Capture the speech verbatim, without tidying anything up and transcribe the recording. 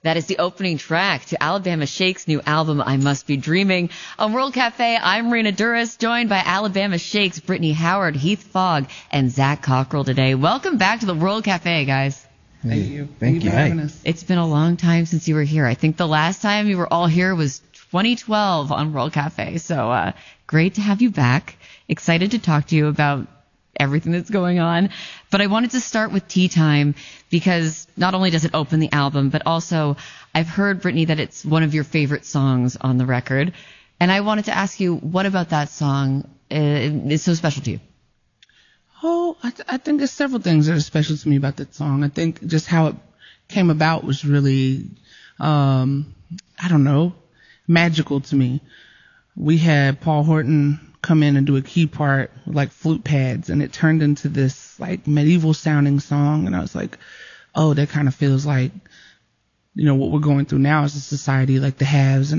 That is the opening track to Alabama Shake's new album, I Must Be Dreaming. On World Cafe, I'm Marina Duras, joined by Alabama Shake's Brittany Howard, Heath Fogg, and Zach Cockrell today. Welcome back to the World Cafe, guys. Thank you. Thank, Thank you for you. having us. It's been a long time since you were here. I think the last time you were all here was twenty twelve on World Cafe. So uh, great to have you back. Excited to talk to you about everything that's going on. But I wanted to start with Tea Time because not only does it open the album, but also I've heard, Brittany, that it's one of your favorite songs on the record. And I wanted to ask you, what about that song uh, is so special to you? Oh, I, th- I think there's several things that are special to me about that song. I think just how it came about was really, um, I don't know, magical to me. We had Paul Horton come in and do a key part with like flute pads, and it turned into this like medieval sounding song. And I was like, oh, that kind of feels like, you know, what we're going through now as a society, like the haves and